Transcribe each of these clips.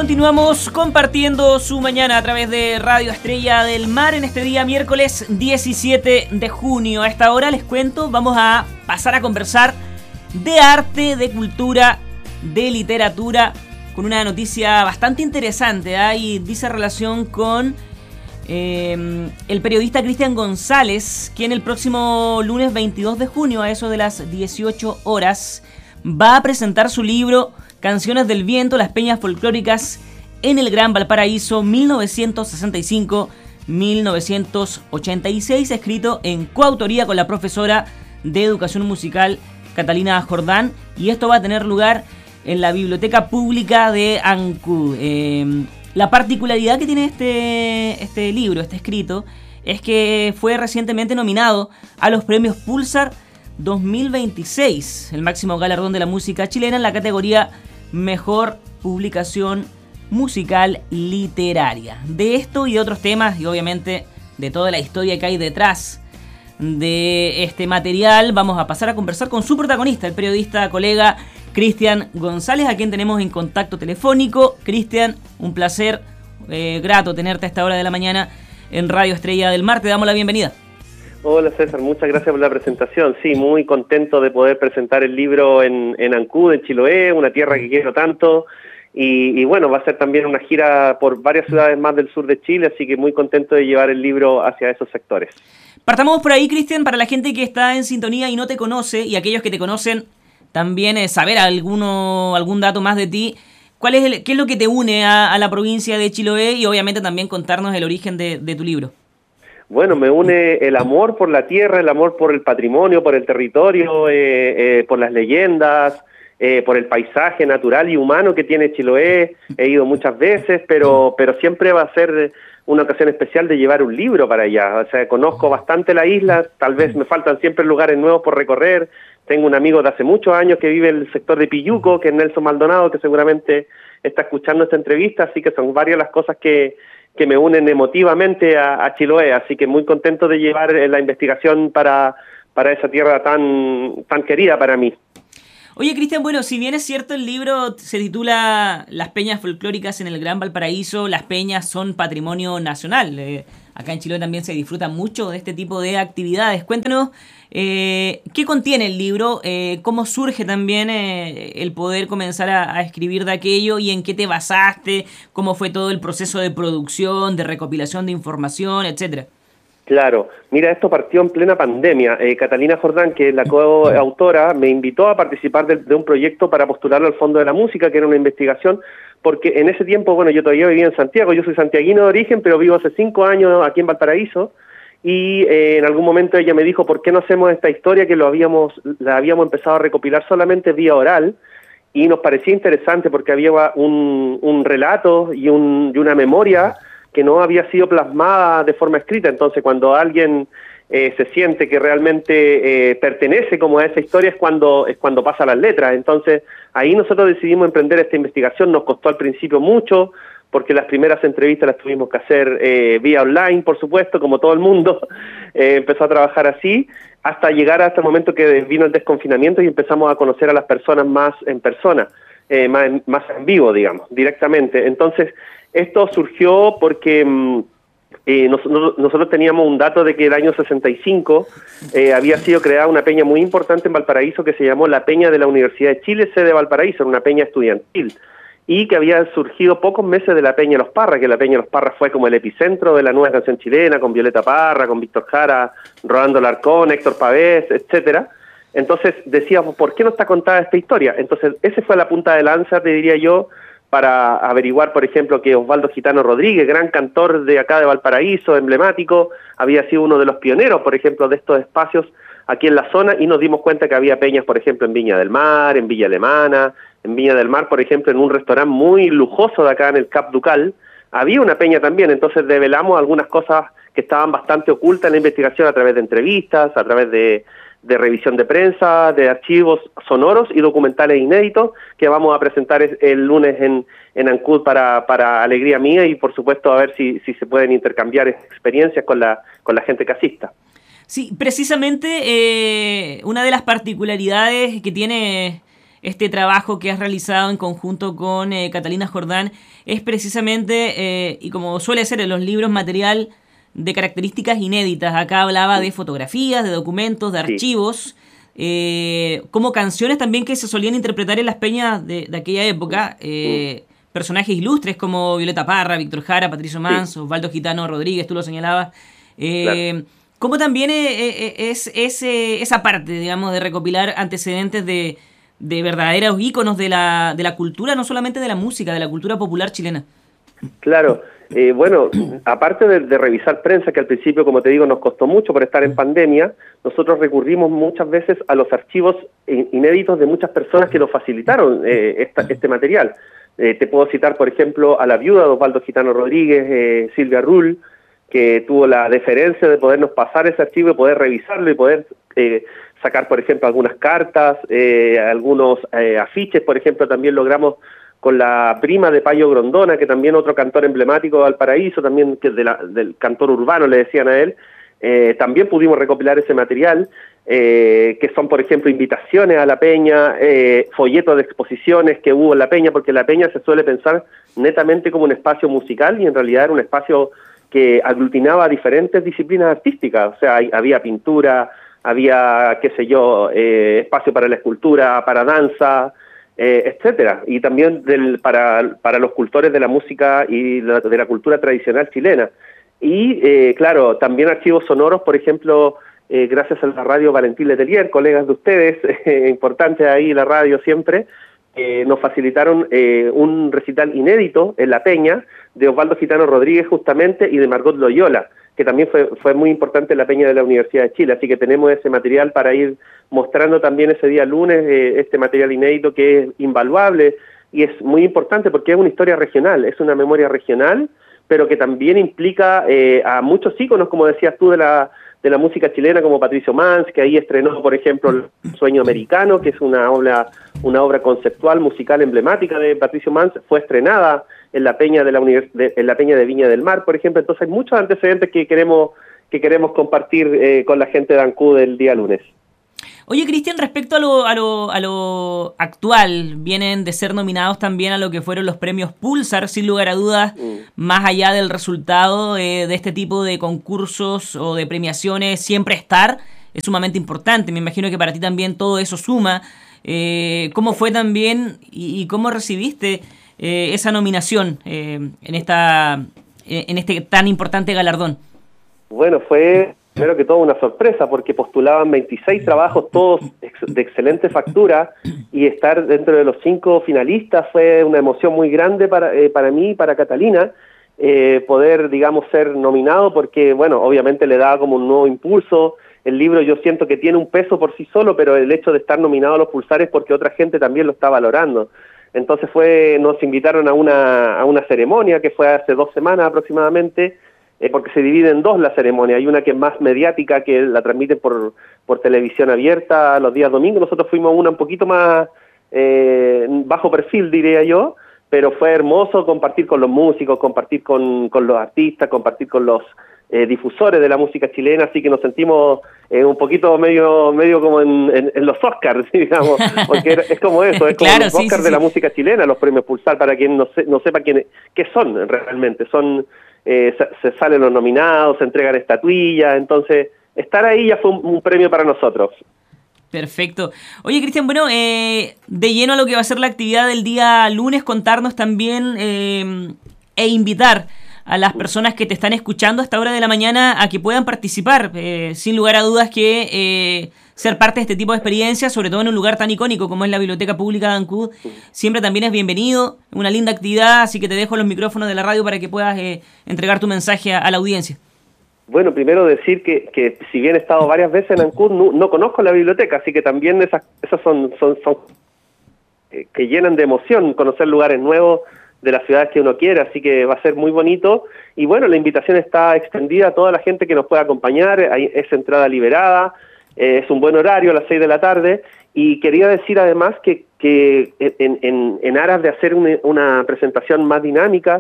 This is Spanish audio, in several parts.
Continuamos compartiendo su mañana a través de Radio Estrella del Mar en este día miércoles 17 de junio. A esta hora les cuento, vamos a pasar a conversar de arte, de cultura, de literatura, con una noticia bastante interesante, y dice relación con el periodista Cristian González, quien el próximo lunes 22 de junio a eso de las 18 horas va a presentar su libro Canciones del Viento, las peñas folclóricas en el Gran Valparaíso 1965-1986, escrito en coautoría con la profesora de Educación Musical Catalina Jordán, y esto va a tener lugar en la Biblioteca Pública de Ancud. La particularidad que tiene este libro, este escrito, es que fue recientemente nominado a los premios Pulsar 2026, el máximo galardón de la música chilena en la categoría Mejor Publicación Musical Literaria. De esto y de otros temas, y obviamente de toda la historia que hay detrás de este material, vamos a pasar a conversar con su protagonista, el periodista colega Cristian González, a quien tenemos en contacto telefónico. Cristian, un placer, grato tenerte a esta hora de la mañana en Radio Estrella del Mar. Te damos la bienvenida. Hola César, muchas gracias por la presentación. Sí, muy contento de poder presentar el libro en Ancud, en Chiloé, una tierra que quiero tanto. Y bueno, va a ser también una gira por varias ciudades más del sur de Chile, así que muy contento de llevar el libro hacia esos sectores. Partamos por ahí, Cristian, para la gente que está en sintonía y no te conoce, y aquellos que te conocen también saber algún dato más de ti. ¿Qué es lo que te une a la provincia de Chiloé? Y obviamente también contarnos el origen de tu libro. Bueno, me une el amor por la tierra, el amor por el patrimonio, por el territorio, por las leyendas, por el paisaje natural y humano que tiene Chiloé. He ido muchas veces, pero siempre va a ser una ocasión especial de llevar un libro para allá. O sea, conozco bastante la isla, tal vez me faltan siempre lugares nuevos por recorrer. Tengo un amigo de hace muchos años que vive en el sector de Piyuco, que es Nelson Maldonado, que seguramente está escuchando esta entrevista, así que son varias las cosas que me unen emotivamente a Chiloé, así que muy contento de llevar la investigación para esa tierra tan querida para mí. Oye, Cristian, bueno, si bien es cierto el libro se titula Las peñas folclóricas en el Gran Valparaíso, las peñas son patrimonio nacional. Acá en Chiloé también se disfruta mucho de este tipo de actividades. Cuéntanos, ¿qué contiene el libro? ¿Cómo surge también el poder comenzar a escribir de aquello? ¿Y en qué te basaste? ¿Cómo fue todo el proceso de producción, de recopilación de información, etcétera? Claro, mira, esto partió en plena pandemia. Catalina Jordán, que es la coautora, me invitó a participar de un proyecto para postularlo al Fondo de la Música, que era una investigación, porque en ese tiempo, bueno, yo todavía vivía en Santiago, yo soy santiaguino de origen, pero vivo hace 5 años aquí en Valparaíso, y en algún momento ella me dijo, ¿por qué no hacemos esta historia que la habíamos empezado a recopilar solamente vía oral? Y nos parecía interesante porque había un relato y una memoria que no había sido plasmada de forma escrita. Entonces, cuando alguien se siente que realmente pertenece como a esa historia es cuando pasa las letras. Entonces, ahí nosotros decidimos emprender esta investigación. Nos costó al principio mucho, porque las primeras entrevistas las tuvimos que hacer vía online, por supuesto, como todo el mundo empezó a trabajar así, hasta llegar hasta el momento que vino el desconfinamiento y empezamos a conocer a las personas más en persona, más en vivo, digamos, directamente. Entonces, esto surgió porque nosotros teníamos un dato de que el año 65 había sido creada una peña muy importante en Valparaíso que se llamó la Peña de la Universidad de Chile, sede de Valparaíso, era una peña estudiantil, y que había surgido pocos meses de la Peña Los Parra, que la Peña Los Parra fue como el epicentro de la nueva canción chilena, con Violeta Parra, con Víctor Jara, Rolando Larcón, Héctor Pavés, etcétera. Entonces decíamos, ¿por qué no está contada esta historia? Entonces, esa fue la punta de lanza, te diría yo, para averiguar, por ejemplo, que Osvaldo Gitano Rodríguez, gran cantor de acá de Valparaíso, emblemático, había sido uno de los pioneros, por ejemplo, de estos espacios aquí en la zona, y nos dimos cuenta que había peñas, por ejemplo, en Viña del Mar, en Villa Alemana, en Viña del Mar, por ejemplo, en un restaurante muy lujoso de acá en el Cap Ducal, había una peña también. Entonces develamos algunas cosas que estaban bastante ocultas en la investigación a través de entrevistas, a través de revisión de prensa, de archivos sonoros y documentales inéditos que vamos a presentar el lunes en Ancud para alegría mía y por supuesto a ver si se pueden intercambiar experiencias con la gente que asista. Sí, precisamente una de las particularidades que tiene este trabajo que has realizado en conjunto con Catalina Jordán es precisamente, y como suele ser en los libros, material de características inéditas. Acá hablaba de fotografías, de documentos, de archivos, como canciones también que se solían interpretar en las peñas de aquella época. Personajes ilustres como Violeta Parra, Víctor Jara, Patricio Mans, Osvaldo Gitano Rodríguez, tú lo señalabas. Claro. ¿Cómo también es esa parte, digamos, de recopilar antecedentes de verdaderos íconos de la cultura, no solamente de la música, de la cultura popular chilena? Claro, bueno, aparte de revisar prensa, que al principio, como te digo, nos costó mucho por estar en pandemia, nosotros recurrimos muchas veces a los archivos inéditos de muchas personas que nos facilitaron este material. Te puedo citar, por ejemplo, a la viuda de Osvaldo Gitano Rodríguez, Silvia Rull, que tuvo la deferencia de podernos pasar ese archivo y poder revisarlo y poder sacar, por ejemplo, algunas cartas, algunos afiches. Por ejemplo, también logramos con la prima de Payo Grondona, que también otro cantor emblemático de Valparaíso, también que del cantor urbano, le decían a él, también pudimos recopilar ese material, que son, por ejemplo, invitaciones a la peña, folletos de exposiciones que hubo en la peña, porque la peña se suele pensar netamente como un espacio musical y en realidad era un espacio que aglutinaba diferentes disciplinas artísticas. O sea, había pintura, había, qué sé yo, espacio para la escultura, para danza, etcétera, y también para los cultores de la música y de la cultura tradicional chilena. Y claro, también archivos sonoros, por ejemplo, gracias a la radio Valentín Letelier, colegas de ustedes, importantes ahí la radio siempre, nos facilitaron un recital inédito en La Peña de Osvaldo Gitano Rodríguez justamente y de Margot Loyola, que también fue muy importante en la Peña de la Universidad de Chile, así que tenemos ese material para ir mostrando también ese día lunes, este material inédito que es invaluable y es muy importante porque es una historia regional, es una memoria regional, pero que también implica a muchos íconos, como decías tú, de la música chilena, como Patricio Mans, que ahí estrenó, por ejemplo, El Sueño Americano, que es una obra conceptual, musical emblemática de Patricio Mans, fue estrenada en la Peña en la Peña de Viña del Mar, por ejemplo. Entonces hay muchos antecedentes que queremos compartir con la gente de Ancud el día lunes. Oye, Cristian, respecto a lo actual, vienen de ser nominados también a lo que fueron los premios Pulsar, sin lugar a dudas, más allá del resultado de este tipo de concursos o de premiaciones, siempre estar es sumamente importante. Me imagino que para ti también todo eso suma. ¿Cómo fue también y cómo recibiste esa nominación en este tan importante galardón? Bueno, fue primero que todo una sorpresa porque postulaban 26 trabajos, todos de excelente factura, y estar dentro de los 5 finalistas fue una emoción muy grande para mí y para Catalina, poder, digamos, ser nominado porque, bueno, obviamente le da como un nuevo impulso. El libro yo siento que tiene un peso por sí solo, pero el hecho de estar nominado a los Pulsares porque otra gente también lo está valorando. Entonces nos invitaron a una ceremonia que fue hace 2 semanas aproximadamente, porque se divide en 2 la ceremonia. Hay una que es más mediática, que la transmiten por televisión abierta los días domingos. Nosotros fuimos a una un poquito más bajo perfil, diría yo, pero fue hermoso compartir con los músicos, compartir con los artistas, compartir con los difusores de la música chilena, así que nos sentimos un poquito medio como en los Oscars, digamos, porque es como eso, es como claro, los Oscars de la música chilena, los premios Pulsar, para quien no sepa qué son realmente. Se salen los nominados, se entregan estatuillas, entonces estar ahí ya fue un premio para nosotros. Perfecto. Oye, Cristian, bueno, de lleno a lo que va a ser la actividad del día lunes, contarnos también e invitar a las personas que te están escuchando a esta hora de la mañana a que puedan participar. Sin lugar a dudas que ser parte de este tipo de experiencias, sobre todo en un lugar tan icónico como es la Biblioteca Pública de Ancud, siempre también es bienvenido, una linda actividad, así que te dejo los micrófonos de la radio para que puedas entregar tu mensaje a la audiencia. Bueno, primero decir que si bien he estado varias veces en Ancud, no conozco la biblioteca, así que también esas son que llenan de emoción conocer lugares nuevos de las ciudades que uno quiere, así que va a ser muy bonito. Y bueno, la invitación está extendida a toda la gente que nos pueda acompañar, es entrada liberada, es un buen horario a las 6 de la tarde, y quería decir además que en aras de hacer una presentación más dinámica,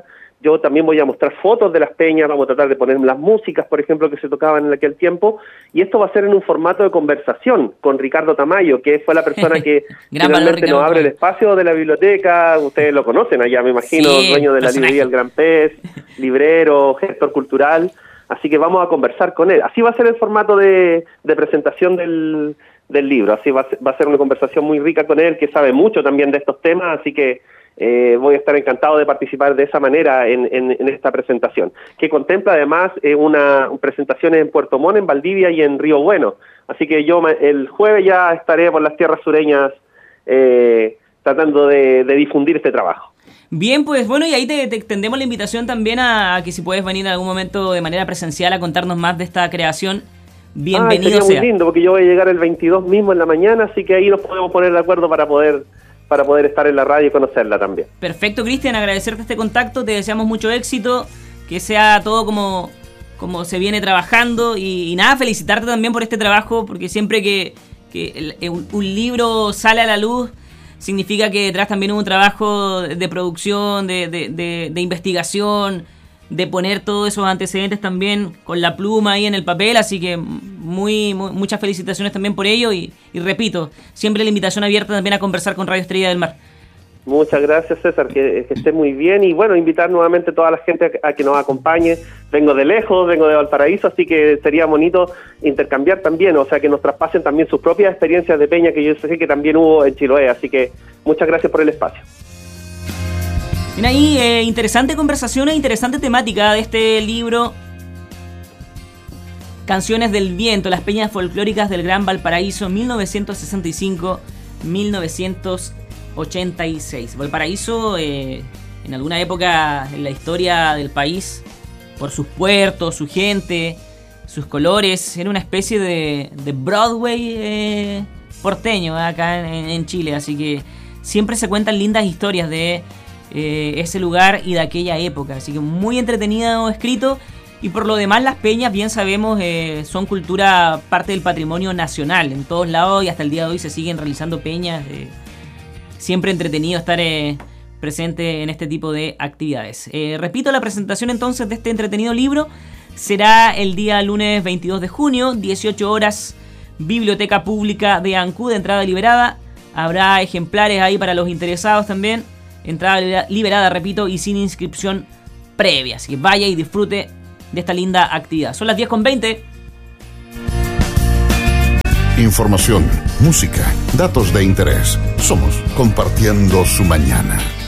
Yo también voy a mostrar fotos de las peñas, vamos a tratar de poner las músicas, por ejemplo, que se tocaban en aquel tiempo, y esto va a ser en un formato de conversación con Ricardo Tamayo, que fue la persona que finalmente nos abre el espacio de la biblioteca. Ustedes lo conocen allá, me imagino, sí, dueño de la librería El Gran Pez, librero, gestor cultural, así que vamos a conversar con él. Así va a ser el formato de presentación del libro, así va a ser una conversación muy rica con él, que sabe mucho también de estos temas, así que voy a estar encantado de participar de esa manera en esta presentación, que contempla además una presentación en Puerto Montt, en Valdivia y en Río Bueno. Así que yo el jueves ya estaré por las tierras sureñas tratando de difundir este trabajo. Bien, pues bueno, y ahí te extendemos la invitación también a que si puedes venir en algún momento de manera presencial a contarnos más de esta creación. Bienvenido sea. Sería muy lindo, porque yo voy a llegar el 22 mismo en la mañana, así que ahí nos podemos poner de acuerdo para poder estar en la radio y conocerla también. Perfecto, Cristian, agradecerte este contacto, te deseamos mucho éxito, que sea todo como se viene trabajando y nada, felicitarte también por este trabajo, porque siempre que un libro sale a la luz, significa que detrás también hubo un trabajo de producción, de investigación, de poner todos esos antecedentes también con la pluma ahí en el papel, así que muchas felicitaciones también por ello y repito, siempre la invitación abierta también a conversar con Radio Estrella del Mar. Muchas gracias, César, que esté muy bien y bueno, invitar nuevamente a toda la gente a que nos acompañe. Vengo de lejos, vengo de Valparaíso, así que sería bonito intercambiar también, o sea, que nos traspasen también sus propias experiencias de peña, que yo sé que también hubo en Chiloé, así que muchas gracias por el espacio. Bien ahí, interesante conversación e interesante temática de este libro, Canciones del Viento, las peñas folclóricas del Gran Valparaíso, 1965-1986. Valparaíso, en alguna época en la historia del país, por sus puertos, su gente, sus colores, era una especie de Broadway porteño acá en Chile, así que siempre se cuentan lindas historias de ese lugar y de aquella época, así que muy entretenido escrito. Y por lo demás, las peñas, bien sabemos, son cultura, parte del patrimonio nacional en todos lados, y hasta el día de hoy se siguen realizando peñas. Siempre entretenido estar presente en este tipo de actividades. Repito, la presentación entonces de este entretenido libro será el día lunes 22 de junio, 18 horas, Biblioteca Pública de Ancud, de entrada liberada. Habrá ejemplares ahí para los interesados también. Entrada liberada, repito, y sin inscripción previa. Así que vaya y disfrute de esta linda actividad. Son las 10:20. Información, música, datos de interés. Somos Compartiendo su Mañana.